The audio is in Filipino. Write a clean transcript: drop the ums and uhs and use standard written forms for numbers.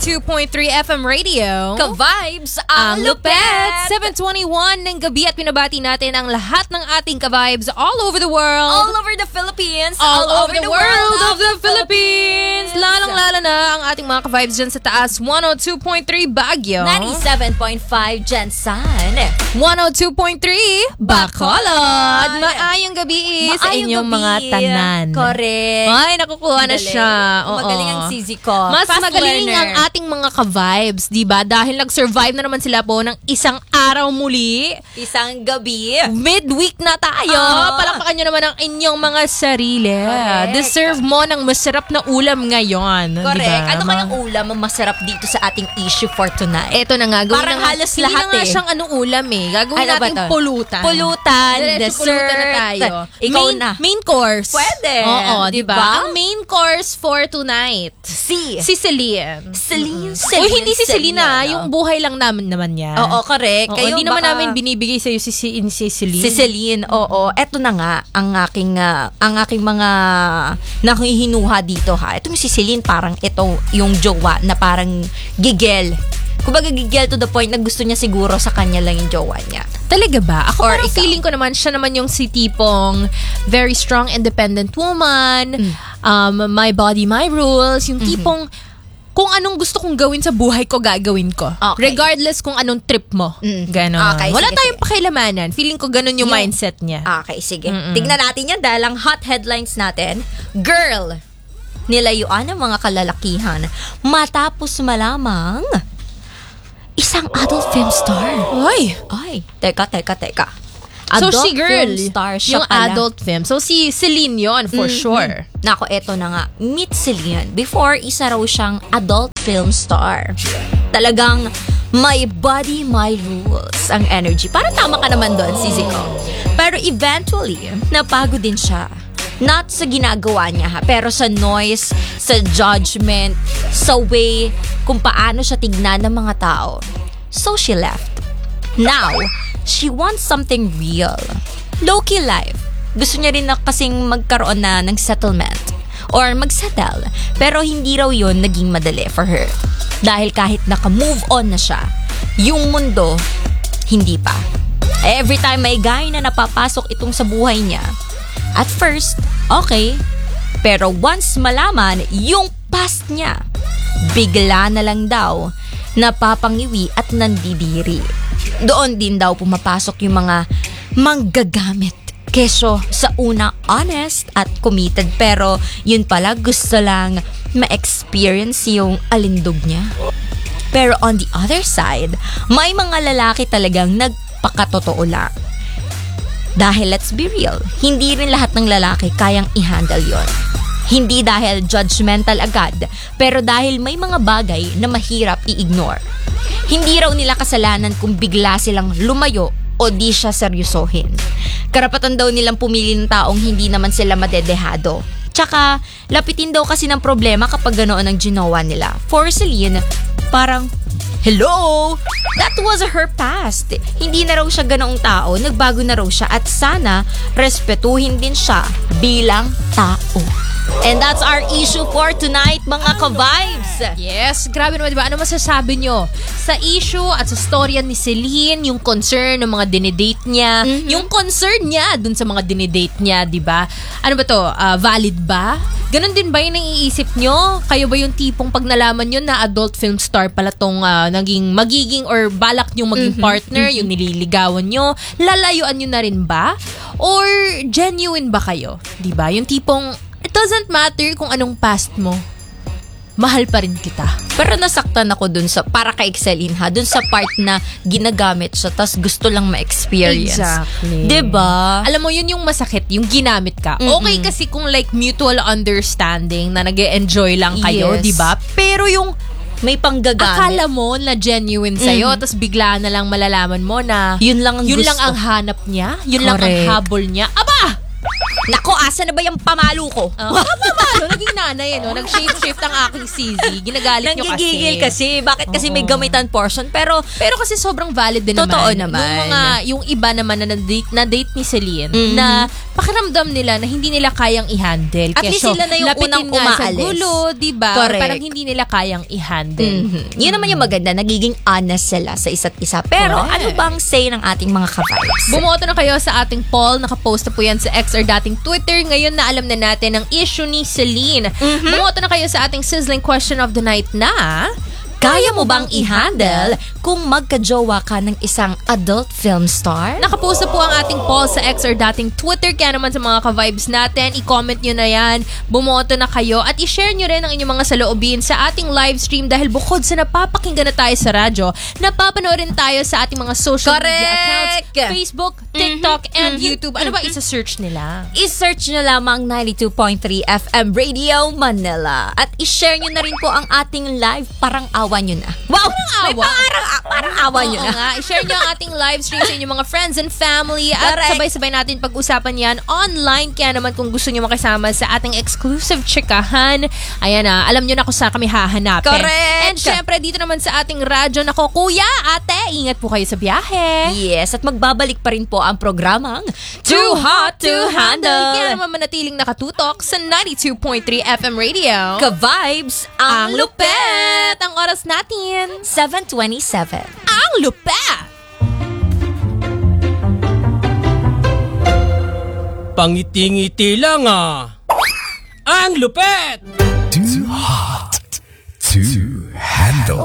102.3 FM Radio. Ka-vibes Ang lupet! 7:21 ng gabi at pinabati natin ang lahat ng ating ka-vibes all over the world. All over the Philippines. All over the world of the Philippines. Lalang-lala na ang ating mga ka-vibes dyan sa taas. 102.3 Baguio. 97.5 Jensan. 102.3 Bacolod. Maayong gabi sa inyong mga tanan. Correct. Ay, nakukuha na siya. Oo. Magaling ang CZ ko. Mas Fast magaling learner. ang ating mga ka-vibes, di ba? Dahil nag-survive na naman sila po ng isang araw muli. Isang gabi. Midweek na tayo. Palakpakan nyo naman ang inyong mga sarili. Correct. Deserve mo ng masarap na ulam ngayon. Correct. Diba? Ano kayang ulam ang masarap dito sa ating issue for tonight? Eto na nga. Gawin Parang na nga, halos hindi lahat na nga eh. siyang ulam eh. Gagawin Ano ba natin to? pulutan. Pulutan, Diretso dessert. pulutan na tayo. Ikaw main, na. Main course. Pwede. Oo, di Diba? ba? Ang main course for tonight. Si Celine. Celine. Uy, hindi si Selena. ano? Yung buhay lang naman niya. Oo, correct. Oo, Kayo hindi naman baka- namin binibigay sa'yo si Celine. Si Celine, oo. Eto na nga ang aking mga nakihinuha dito ha. Ito si Celine, parang ito yung jowa na parang gigel. Kumbaga gigel to the point na gusto niya siguro sa kanya lang yung jowa niya. Talaga ba? Ako Or parang ikaw? feeling ko naman, siya naman yung si tipong very strong, independent woman, my body, my rules, yung tipong kung anong gusto kong gawin sa buhay ko, gagawin ko. Okay. Regardless kung anong trip mo. Ganon. Okay, Wala sige, tayong pakilamanan. Feeling ko ganon yung mindset niya. Okay, sige. Tignan natin yan dahil ang hot headlines natin. Girl! Nilayuan ng mga kalalakihan matapos malamang isang adult film star. Ay! Teka. So, Adult si girl, film star siya yung pala. adult film. So, si Celine yon for sure. Nako, eto na nga. Meet Celine. Before, isa raw siyang adult film star. Talagang my body, my rules ang energy. Parang tama ka naman doon, Sisi ko. Pero eventually, napagod din siya. Not sa ginagawa niya ha, pero sa noise, sa judgment, sa way kung paano siya tignan ng mga tao. So she left. Now, she wants something real. Low-key life. Gusto niya rin na kasing magkaroon na ng settlement or magsettle. Pero hindi raw yun naging madali for her. Dahil kahit naka-move on na siya, yung mundo, hindi pa. Every time may guy na napapasok itong sa buhay niya, at first, okay. Pero once malaman yung past niya, bigla na lang daw napapangiwi at nandidiri. Doon din daw pumapasok yung mga manggagamit. Keso sa una honest at committed, pero yun pala gusto lang ma-experience yung alindog niya. Pero on the other side, may mga lalaki talagang nagpakatotoo lang. Dahil let's be real, hindi rin lahat ng lalaki kayang i-handle yon. Hindi dahil judgmental agad, pero dahil may mga bagay na mahirap i-ignore. Hindi raw nila kasalanan kung bigla silang lumayo o di siya seryosohin. Karapatan daw nilang pumili ng taong hindi naman sila madedehado. Tsaka, lapitin daw kasi ng problema kapag ganoon ang ginawa nila. For Celine, parang, hello! That was her past. Hindi na raw siya ganoong tao, nagbago na raw siya at sana respetuhin din siya bilang tao. And that's our issue for tonight, mga ka-vibes. Yes, grabe naman, diba? Ano masasabi nyo sa issue at sa storya ni Celine, yung concern ng mga dinidate niya, yung concern niya dun sa mga dinidate niya, diba? Ano ba to? Valid ba? Ganon din ba yung naiisip nyo? Kayo ba yung tipong pag nalaman nyo na adult film star pala tong magiging or balak nyo maging partner, yung nililigawan nyo, lalayuan nyo na rin ba? Or genuine ba kayo? Diba? Yung tipong it doesn't matter kung anong past mo. Mahal pa rin kita. Pero nasaktan ako dun sa, para kay Celine ha, dun sa part na ginagamit siya tas gusto lang ma-experience. Exactly. Diba? Alam mo, yun yung masakit, yung ginamit ka. Okay kasi kung like mutual understanding na nag-e-enjoy lang kayo, Yes. diba? Pero yung May panggagamit. akala mo na genuine sa'yo, tas bigla na lang malalaman mo na Yun lang ang yun gusto. lang ang hanap niya, yun lang ang Correct. habol niya. Aba! Nako, asa na ba yung pamalo ko? Pamalo, naging nanay, no? Nag-shape-shift ang aking CZ. Ginagalit nyo kasi. Nanggigigil kasi. Bakit kasi may gamitan portion? Pero kasi sobrang valid din totoo naman. naman. Yung iba naman na date ni Celine, na pakiramdam nila na hindi nila kayang i-handle. At least sila na yung unang Sa umaalis. gulo, diba? Correct. Parang hindi nila kayang i-handle. Yun naman yung maganda, nagiging honest sila sa isa't isa. Pero Correct. ano bang say ng ating mga ka-vibes? Bumoto na kayo sa ating poll. Nakapost na po yan sa X or dating Twitter. Ngayon na alam na natin ang issue ni Celine. Bumoto na kayo sa ating sizzling question of the night na... Kaya mo bang i-handle kung magka-jowa ka ng isang adult film star? Nakapost na po ang ating poll sa X or dating Twitter. Kaya naman sa mga ka-vibes natin, i-comment nyo na yan. Bumoto na kayo at i-share nyo rin ang inyong mga saloobin sa ating live stream dahil bukod sa napapakinggan na tayo sa radyo, napapanoorin tayo sa ating mga social media accounts, Facebook, TikTok, and YouTube. Ano ba isa-search nila? I-search nyo lamang 92.3 FM Radio Manila. At i-share nyo na rin po ang ating live. Parang awa nyo na. Wow! May awa? parang awa nyo na. Nga, i-share nyo ang ating live stream sa inyong mga friends and family at Correct. sabay-sabay natin pag-usapan yan online. Kaya naman kung gusto nyo makisama sa ating exclusive chikahan, ayan na, alam nyo na kung saan kami hahanapin. Correct. And syempre, dito naman sa ating radyo, nako kuya, ate, ingat po kayo sa biyahe. Yes, at magbabalik pa rin po ang programang Too Hot to Handle. Kaya naman manatiling nakatutok sa 92.3 FM Radio. Ka-vibes, ang lupet! Ang oras natin. 7:27. Ang lupet! Pangiti-ngiti lang Ang lupet! Too hot to handle.